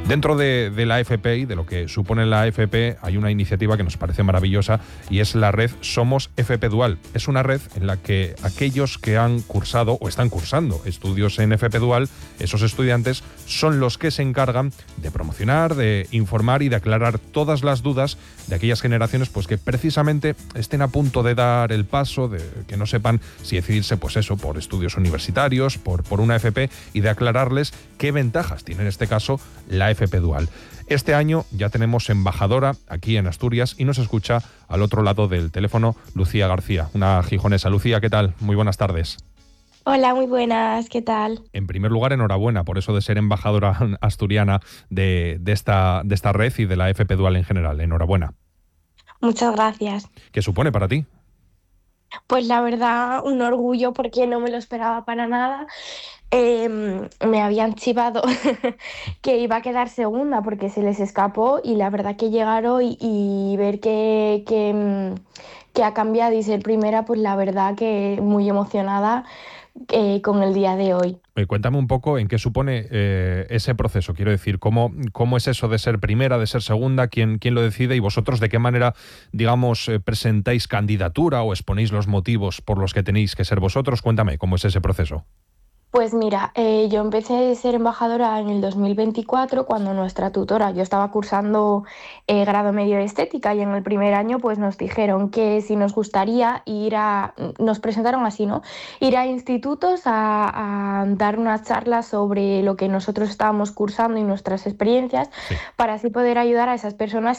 Dentro de la FP y de lo que supone la FP hay una iniciativa que nos parece maravillosa y es la red Somos FP Dual. Es una red en la que aquellos que han cursado o están cursando estudios en FP Dual, esos estudiantes son los que se encargan de promocionar, de informar y de aclarar todas las dudas de aquellas generaciones pues que precisamente estén a punto de dar el paso, de que no sepan si decidirse pues eso, por estudios universitarios, por una FP, y de aclararles qué ventajas tiene en este caso la FP Dual. Este año ya tenemos embajadora aquí en Asturias y nos escucha al otro lado del teléfono Lucía García, una gijonesa. Lucía, ¿qué tal? Muy buenas tardes. Hola, muy buenas, ¿qué tal? En primer lugar, enhorabuena por eso de ser embajadora asturiana de esta red y de la FP Dual en general. Enhorabuena. Muchas gracias. ¿Qué supone para ti? Pues la verdad, un orgullo porque no me lo esperaba para nada. Me habían chivado que iba a quedar segunda porque se les escapó y la verdad que llegar hoy y ver que ha cambiado y ser primera, pues la verdad que muy emocionada con el día de hoy. Cuéntame un poco en qué supone ese proceso. Quiero decir, ¿cómo es eso de ser primera, de ser segunda? ¿Quién lo decide? Y vosotros, ¿de qué manera, digamos, presentáis candidatura o exponéis los motivos por los que tenéis que ser vosotros? Cuéntame, ¿cómo es ese proceso? Pues mira, yo empecé a ser embajadora en el 2024 cuando nuestra tutora, yo estaba cursando grado medio de estética y en el primer año pues nos dijeron que si nos gustaría nos presentaron así, ¿no? Ir a institutos a dar unas charlas sobre lo que nosotros estábamos cursando y nuestras experiencias Sí. para así poder ayudar a esas personas